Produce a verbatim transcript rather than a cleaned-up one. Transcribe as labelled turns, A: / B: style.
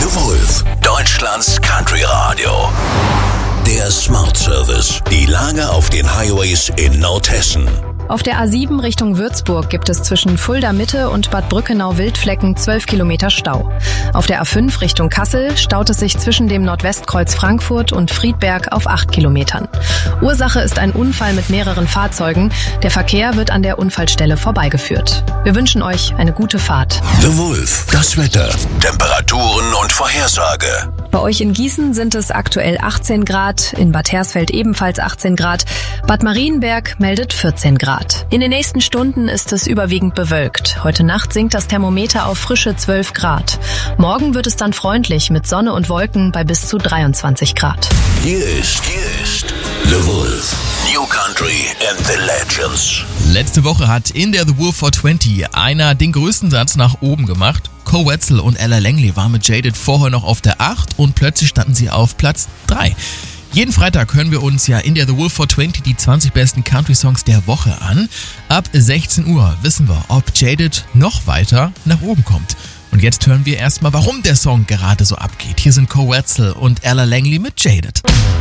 A: The Wolf, Deutschlands Country Radio. Der Smart Service. Die Lage auf den Highways in Nordhessen.
B: Auf der A sieben Richtung Würzburg gibt es zwischen Fulda Mitte und Bad Brückenau-Wildflecken zwölf Kilometer Stau. Auf der A fünf Richtung Kassel staut es sich zwischen dem Nordwestkreuz Frankfurt und Friedberg auf acht Kilometern. Ursache ist ein Unfall mit mehreren Fahrzeugen. Der Verkehr wird an der Unfallstelle vorbeigeführt. Wir wünschen euch eine gute Fahrt.
A: The Wolf, das Wetter, Temperaturen und Vorhersage.
B: Bei euch in Gießen sind es aktuell achtzehn Grad, in Bad Hersfeld ebenfalls achtzehn Grad, Bad Marienberg meldet vierzehn Grad. In den nächsten Stunden ist es überwiegend bewölkt. Heute Nacht sinkt das Thermometer auf frische zwölf Grad. Morgen wird es dann freundlich mit Sonne und Wolken bei bis zu dreiundzwanzig Grad.
A: Hier ist, hier ist The Wolf. New Country and the Legends.
C: Letzte Woche hat in der The Wolf four twenty einer den größten Satz nach oben gemacht. Koe Wetzel und Ella Langley waren mit Jaded vorher noch auf der acht und plötzlich standen sie auf Platz drei. Jeden Freitag hören wir uns ja in der The Wolf four twenty die zwanzig besten Country-Songs der Woche an. Ab sechzehn Uhr wissen wir, ob Jaded noch weiter nach oben kommt. Und jetzt hören wir erstmal, warum der Song gerade so abgeht. Hier sind Koe Wetzel und Ella Langley mit Jaded.